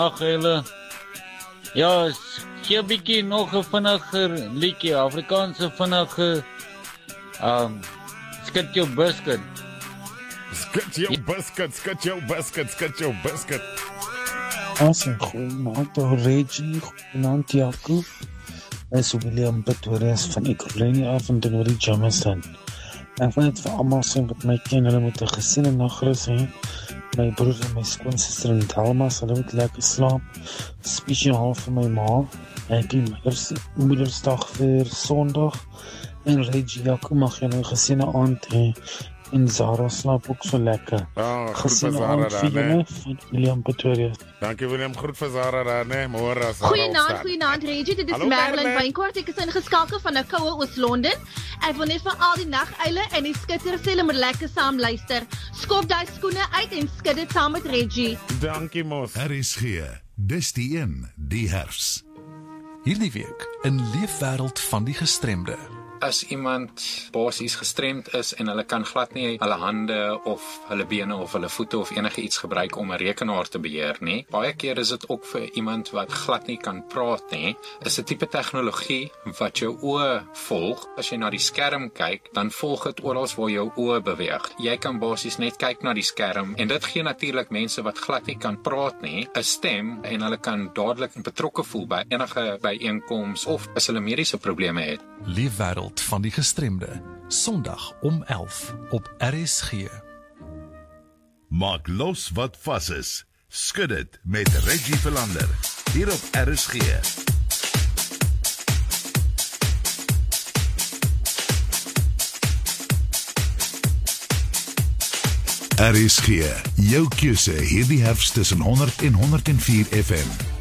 Ag julle. Ja, gee 'n bietjie nog 'n vinniger liedjie, Afrikaanse vinniger. Skud jou biscuit. Skud jou biscuit, skud jou biscuit, skud jou biscuit. Goeienaand Reggie, goeienaand Jacob. Is William Pretoria van Ekurhuleni af en dan oor die Jamestown. Ek wil net vir almal sê wat my ken, hulle moet 'n gesiene nagrus hê. My broer en my skoonsister in Dalmas, hulle moet lekker slaap. Spesiaal vir my ma. Ek het Moedersdag vir Sondag. En Reggie, Jacob mag jy nou gesiene aand hê. En Zara slaap ook so lekker. Groet vir Zara daar, nee. Van William Pretoria. Dankie William, groet vir Zara daar, nee. Môre Zara. Goeienaand Reggie, dit is Marilyn Wynkoort. Ek is ingeskakel van 'n koue Oos-London. Ek wil net vir al die naguile en die skitters sê hulle moet lekker saam luister. Skop daai skoene uit en skud dit saam met Reggie. Dankie mos. RSG, dis die een, die herfs. Hierdie week in Leefwêreld van die Gestremde. As iemand basies gestremd is en hulle kan glad nie hulle hande of hulle bene of hulle voete of enige iets gebruik om 'n rekenaar te beheer nie. Baie keer is dit ook vir iemand wat glad nie kan praat nie. Is 'n tipe tegnologie wat jou oë volg. As jy na die skerm kyk, dan volg dit oral waar jou oë beweeg. Jy kan basies net kyk na die skerm en dit gee natuurlik mense wat glad nie kan praat nie 'n stem en hulle kan dadelik betrokke voel by enige byeenkoms of as hulle mediese probleme het. Leefwêreld van die Gestremde, Sondag om 11 op RSG. Maak los wat vas is. Skud dit met Reggie Verlander hier op RSG. RSG, jou keuse hierdie herfs tussen 100 en 104 FM.